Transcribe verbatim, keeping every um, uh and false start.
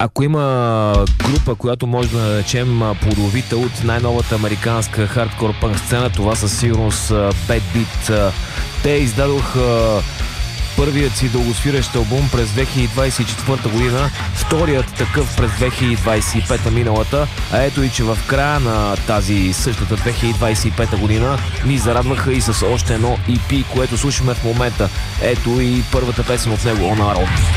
Ако има група, която може да наречем плодовита от най-новата американска хардкор пънк сцена, това със сигурност Bad Beat. Те издадоха първият си дългосвирещ албум през две хиляди двадесет и четвърта година, вторият такъв през две хиляди двадесет и пета миналата, а ето и че в края на тази същата две хиляди двадесет и пета година ни зарадваха и с още едно и пи, което слушаме в момента. Ето и първата песен от него, On Our Own.